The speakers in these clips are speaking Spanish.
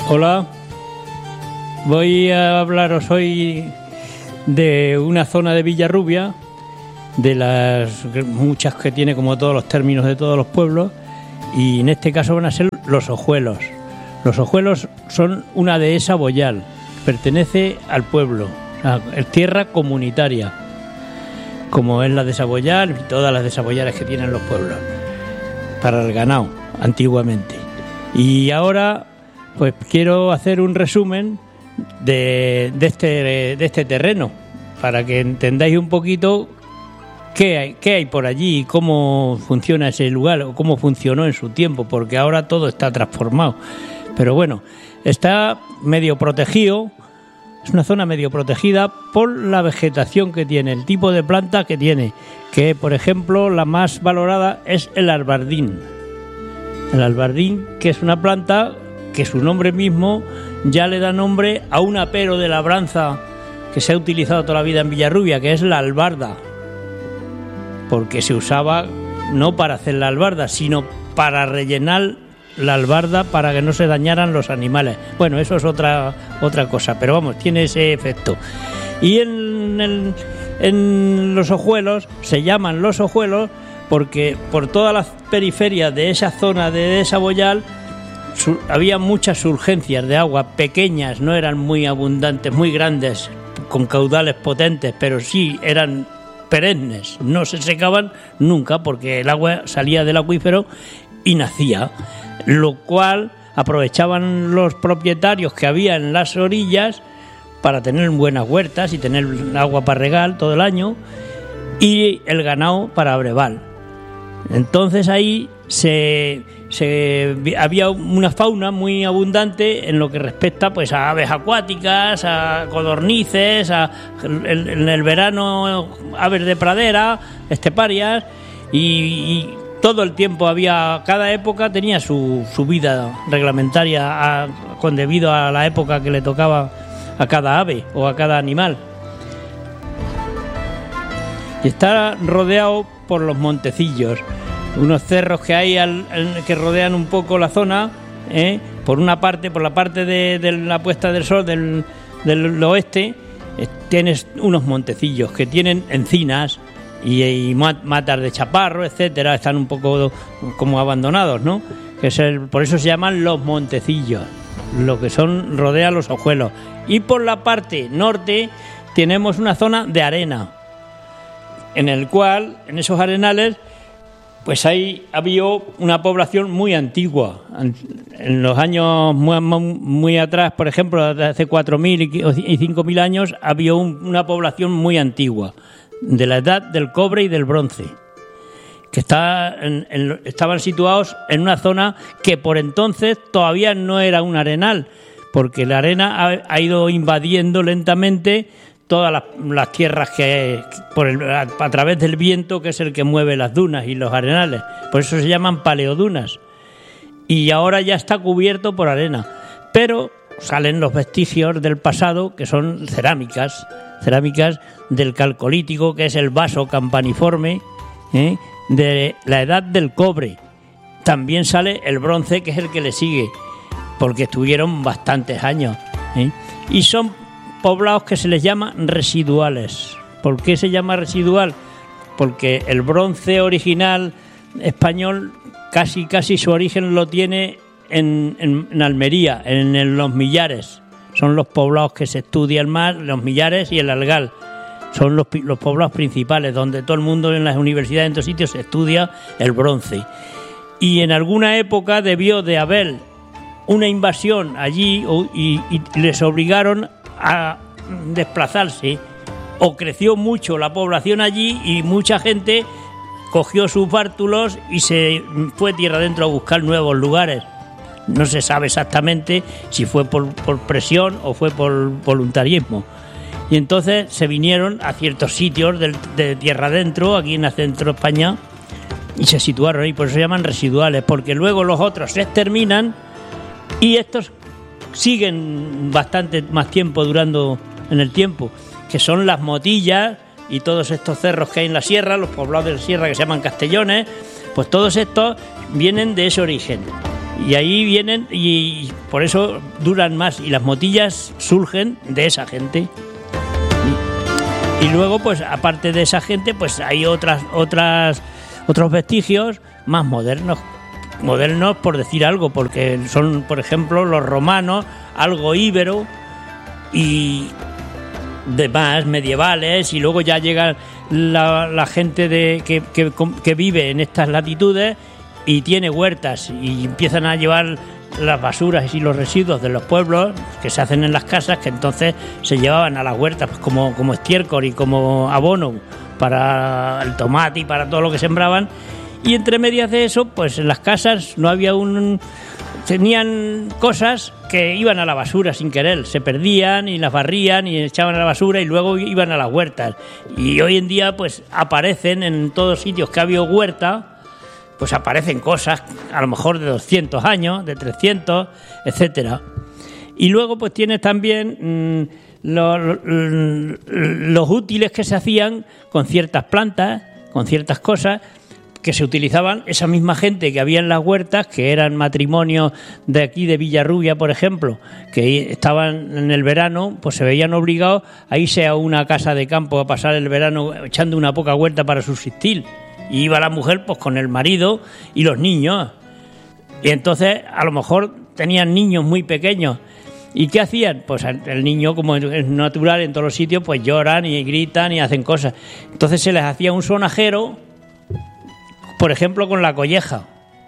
Hola, voy a hablaros hoy de una zona de Villarrubia, de las muchas que tiene, como todos los términos de todos los pueblos, y en este caso van a ser los Ojuelos. Los Ojuelos son una dehesa boyal, pertenece al pueblo, o sea, es tierra comunitaria, como es la de Saboyal y todas las de Saboyales que tienen los pueblos, para el ganado, antiguamente. Y ahora pues quiero hacer un resumen de este terreno, para que entendáis un poquito qué hay por allí y cómo funciona ese lugar, o cómo funcionó en su tiempo, porque ahora todo está transformado. Pero bueno, está medio protegido, es una zona medio protegida por la vegetación que tiene, el tipo de planta que tiene, que por ejemplo la más valorada es el albardín. El albardín, que es una planta que su nombre mismo ya le da nombre a un apero de labranza que se ha utilizado toda la vida en Villarrubia, que es la albarda, porque se usaba no para hacer la albarda, sino para rellenar la albarda para que no se dañaran los animales. Bueno, eso es otra cosa, pero vamos, tiene ese efecto. Y en los Ojuelos, se llaman los Ojuelos porque por todas las periferias de esa zona de Saboyal había muchas surgencias de agua pequeñas, no eran muy abundantes, muy grandes, con caudales potentes, pero sí eran perennes, no se secaban nunca porque el agua salía del acuífero y nacía, lo cual aprovechaban los propietarios que había en las orillas para tener buenas huertas y tener agua para regar todo el año, y el ganado para brevar. Entonces ahí había una fauna muy abundante en lo que respecta pues a aves acuáticas, a codornices, en el verano aves de pradera, esteparias, y todo el tiempo había, cada época tenía su vida reglamentaria debido a la época que le tocaba a cada ave o a cada animal. Y está rodeado por los montecillos, unos cerros que hay que rodean un poco la zona, por la parte de la puesta del sol del oeste, tienes unos montecillos que tienen encinas y matas de chaparro, etcétera, están un poco como abandonados, ¿no? Por eso se llaman los montecillos, lo que rodea los Ojuelos. Y por la parte norte tenemos una zona de arena, en el cual, en esos arenales, pues había una población muy antigua. En los años muy atrás, por ejemplo, de hace 4.000 y 5.000 años, había una población muy antigua, de la edad del cobre y del bronce, que estaban situados en una zona que por entonces todavía no era un arenal, porque la arena ha ido invadiendo lentamente todas las tierras a través del viento, que es el que mueve las dunas y los arenales. Por eso se llaman paleodunas. Y ahora ya está cubierto por arena. Pero salen los vestigios del pasado, que son cerámicas del calcolítico, que es el vaso campaniforme, de la edad del cobre. También sale el bronce, que es el que le sigue, porque estuvieron bastantes años. Y son poblados que se les llama residuales. ¿Por qué se llama residual? Porque el bronce original español casi su origen lo tiene en Almería, en los Millares. Son los poblados que se estudian más, los Millares y el Algal. Son los poblados principales, donde todo el mundo en las universidades, en todos sitios, se estudia el bronce. Y en alguna época debió de haber una invasión allí y les obligaron a desplazarse, o creció mucho la población allí y mucha gente cogió sus bártulos y se fue tierra adentro a buscar nuevos lugares. No se sabe exactamente si fue por presión o fue por voluntarismo. Y entonces se vinieron a ciertos sitios de tierra adentro, aquí en el centro de España, y se situaron ahí. Por eso se llaman residuales, porque luego los otros se exterminan y estos siguen bastante más tiempo durando en el tiempo, que son las Motillas y todos estos cerros que hay en la sierra, los poblados de la sierra que se llaman Castellones, pues todos estos vienen de ese origen. Y ahí vienen y por eso duran más. Y las motillas surgen de esa gente. Y luego, pues aparte de esa gente, pues hay otros vestigios más modernos por decir algo, porque son, por ejemplo, los romanos, algo íbero y demás medievales, y luego ya llega la gente que vive en estas latitudes y tiene huertas y empiezan a llevar las basuras y los residuos de los pueblos que se hacen en las casas, que entonces se llevaban a las huertas pues, como estiércol y como abono para el tomate y para todo lo que sembraban. Y entre medias de eso, pues en las casas no había tenían cosas que iban a la basura sin querer, se perdían y las barrían y echaban a la basura y luego iban a las huertas. Y hoy en día pues aparecen en todos sitios que ha habido huerta, pues aparecen cosas a lo mejor de 200 años, de 300, etcétera. Y luego pues tienes también los útiles que se hacían con ciertas plantas, con ciertas cosas que se utilizaban esa misma gente que había en las huertas, que eran matrimonios de aquí de Villarrubia, por ejemplo, que estaban en el verano, pues se veían obligados a irse a una casa de campo a pasar el verano echando una poca huerta para subsistir. Y iba la mujer pues con el marido y los niños. Y entonces a lo mejor tenían niños muy pequeños. ¿Y qué hacían? Pues el niño, como es natural en todos los sitios, pues lloran y gritan y hacen cosas. Entonces se les hacía un sonajero, por ejemplo, con la colleja.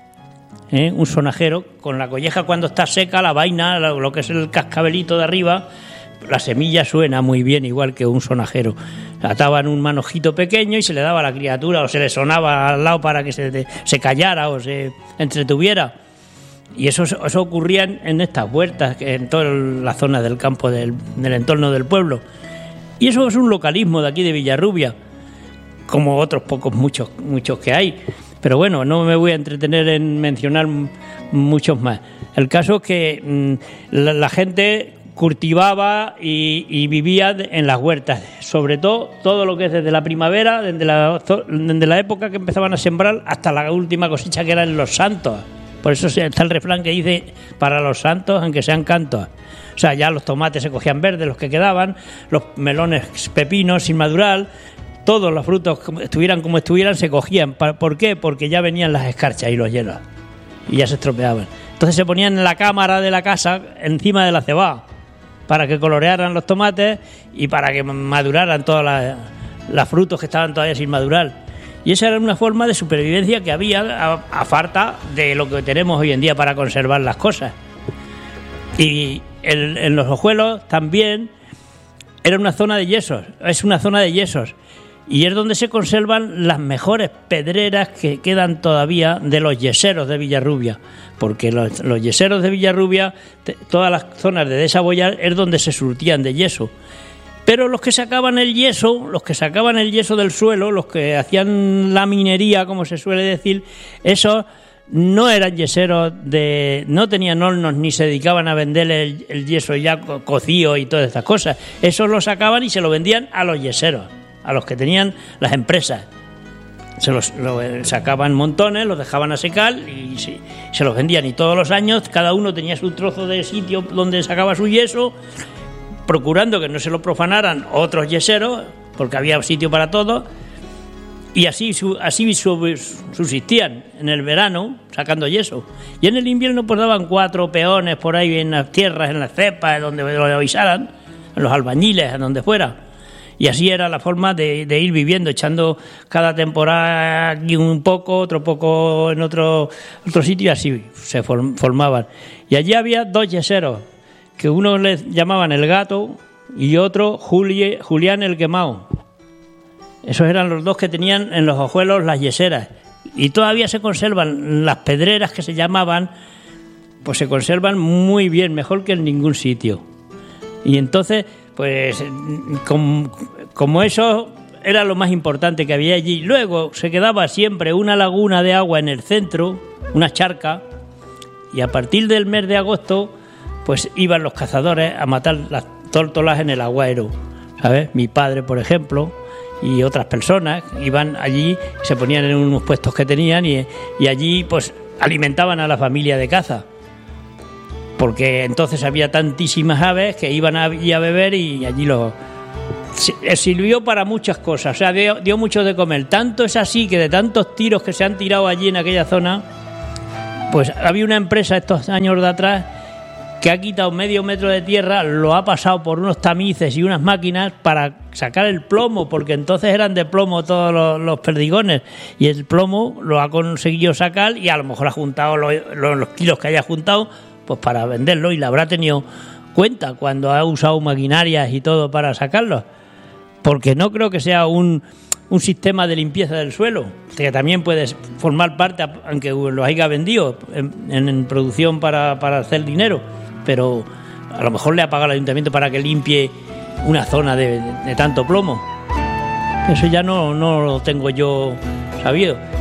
Un sonajero con la colleja cuando está seca, la vaina, lo que es el cascabelito de arriba, la semilla suena muy bien, igual que un sonajero. Ataban un manojito pequeño y se le daba a la criatura o se le sonaba al lado para que se callara o se entretuviera. Y eso ocurría en estas huertas, en toda la zona del campo, del entorno del pueblo. Y eso es un localismo de aquí de Villarrubia, como otros muchos que hay. Pero bueno, no me voy a entretener en mencionar muchos más. El caso es que la gente cultivaba y vivía en las huertas, sobre todo lo que es desde la primavera, desde la época que empezaban a sembrar hasta la última cosecha, que eran los santos. Por eso está el refrán que dice: para los santos, aunque sean cantos. O sea, ya los tomates se cogían verdes, los que quedaban, los melones, pepinos sin madurar, todos los frutos, estuvieran como estuvieran, se cogían. ¿Por qué? Porque ya venían las escarchas y los hielos y ya se estropeaban. Entonces se ponían en la cámara de la casa encima de la cebada para que colorearan los tomates y para que maduraran todos los frutos que estaban todavía sin madurar. Y esa era una forma de supervivencia que había a falta de lo que tenemos hoy en día para conservar las cosas. Y en los Ojuelos también era una zona de yesos, es una zona de yesos. Y es donde se conservan las mejores pedreras que quedan todavía de los yeseros de Villarrubia. Porque los yeseros de Villarrubia, todas las zonas de Desabollar, es donde se surtían de yeso. Pero los que sacaban el yeso del suelo, los que hacían la minería, como se suele decir, esos no eran yeseros no tenían hornos ni se dedicaban a vender el yeso ya cocido y todas estas cosas. Esos lo sacaban y se lo vendían a los yeseros, a los que tenían las empresas. Lo sacaban montones, los dejaban a secar y se los vendían. Y todos los años cada uno tenía su trozo de sitio donde sacaba su yeso, procurando que no se lo profanaran otros yeseros, porque había sitio para todos, y así subsistían en el verano sacando yeso. Y en el invierno pues daban 4 peones por ahí en las tierras, en las cepas, donde lo avisaran, en los albañiles, en donde fuera. Y así era la forma de ir viviendo, echando cada temporada aquí un poco, otro poco en otro sitio, y así se formaban. Y allí había 2 yeseros, que uno les llamaban el Gato y otro Julián el Quemado. Esos eran los 2 que tenían en los Ojuelos las yeseras. Y todavía se conservan las pedreras que se llamaban, pues se conservan muy bien, mejor que en ningún sitio. Y entonces, pues como eso era lo más importante que había allí. Luego se quedaba siempre una laguna de agua en el centro, una charca, y a partir del mes de agosto pues iban los cazadores a matar las tórtolas en el agüero, ¿sabes? Mi padre, por ejemplo, y otras personas iban allí, se ponían en unos puestos que tenían y allí pues alimentaban a la familia de caza, porque entonces había tantísimas aves que iban allí a beber y allí sirvió para muchas cosas, o sea, dio mucho de comer. Tanto es así que de tantos tiros que se han tirado allí en aquella zona, pues había una empresa estos años de atrás que ha quitado medio metro de tierra, lo ha pasado por unos tamices y unas máquinas para sacar el plomo, porque entonces eran de plomo todos los perdigones, y el plomo lo ha conseguido sacar y a lo mejor ha juntado los kilos que haya juntado pues para venderlo, y le habrá tenido cuenta cuando ha usado maquinarias y todo para sacarlos, porque no creo que sea un sistema de limpieza del suelo, que también puede formar parte, aunque los haya vendido en producción para hacer dinero, pero a lo mejor le ha pagado al ayuntamiento para que limpie una zona de tanto plomo. Eso ya no lo tengo yo sabido.